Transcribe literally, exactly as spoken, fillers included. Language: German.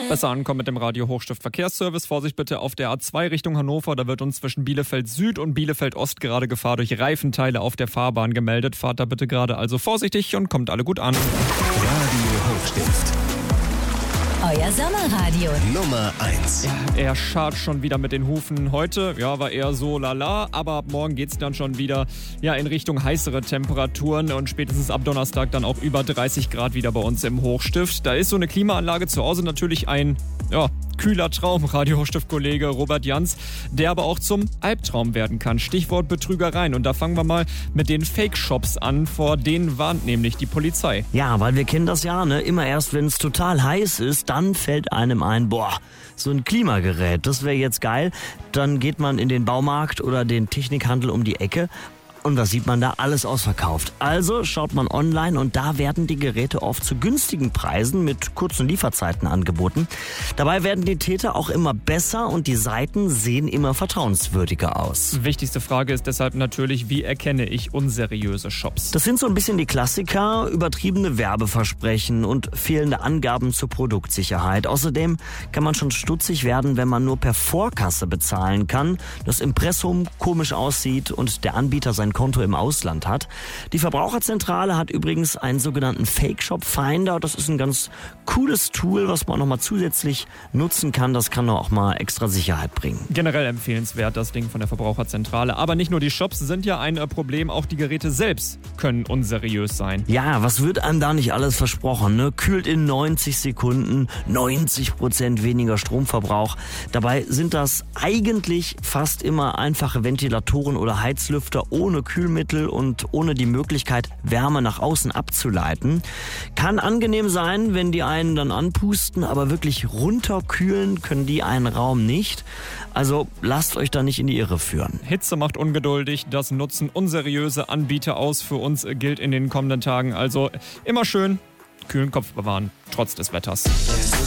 Besser ankommen mit dem Radio Hochstift Verkehrsservice. Vorsicht bitte auf der A zwei Richtung Hannover. Da wird uns zwischen Bielefeld Süd und Bielefeld Ost gerade Gefahr durch Reifenteile auf der Fahrbahn gemeldet. Fahrt da bitte gerade also vorsichtig und kommt alle gut an. Radio Hochstift. Euer Sommerradio. Nummer eins. Ja, er scharrt schon wieder mit den Hufen. Heute, ja, war eher so lala, aber ab morgen geht's dann schon wieder ja, in Richtung heißere Temperaturen und spätestens ab Donnerstag dann auch über dreißig Grad wieder bei uns im Hochstift. Da ist so eine Klimaanlage zu Hause natürlich ein, ja, kühler Traum, Radio Hochstift-Kollege Robert Jans, der aber auch zum Albtraum werden kann. Stichwort Betrügereien. Und da fangen wir mal mit den Fake-Shops an, vor denen warnt nämlich die Polizei. Ja, weil wir kennen das ja, ne? Immer erst, wenn es total heiß ist, dann fällt einem ein, boah, so ein Klimagerät, das wäre jetzt geil. Dann geht man in den Baumarkt oder den Technikhandel um die Ecke. Und was sieht man da? Alles ausverkauft. Also schaut man online und da werden die Geräte oft zu günstigen Preisen mit kurzen Lieferzeiten angeboten. Dabei werden die Täter auch immer besser und die Seiten sehen immer vertrauenswürdiger aus. Wichtigste Frage ist deshalb natürlich, wie erkenne ich unseriöse Shops? Das sind so ein bisschen die Klassiker, übertriebene Werbeversprechen und fehlende Angaben zur Produktsicherheit. Außerdem kann man schon stutzig werden, wenn man nur per Vorkasse bezahlen kann, das Impressum komisch aussieht und der Anbieter sein Konto im Ausland hat. Die Verbraucherzentrale hat übrigens einen sogenannten Fake-Shop-Finder. Das ist ein ganz cooles Tool, was man nochmal zusätzlich nutzen kann. Das kann auch mal extra Sicherheit bringen. Generell empfehlenswert, das Ding von der Verbraucherzentrale. Aber nicht nur die Shops sind ja ein Problem, auch die Geräte selbst können unseriös sein. Ja, was wird einem da nicht alles versprochen, ne? Kühlt in neunzig Sekunden, neunzig Prozent weniger Stromverbrauch. Dabei sind das eigentlich fast immer einfache Ventilatoren oder Heizlüfter ohne Kühlmittel und ohne die Möglichkeit, Wärme nach außen abzuleiten. Kann angenehm sein, wenn die einen dann anpusten, aber wirklich runterkühlen können die einen Raum nicht. Also lasst euch da nicht in die Irre führen. Hitze macht ungeduldig, das nutzen unseriöse Anbieter aus. Für uns gilt in den kommenden Tagen also immer schön kühlen Kopf bewahren, trotz des Wetters.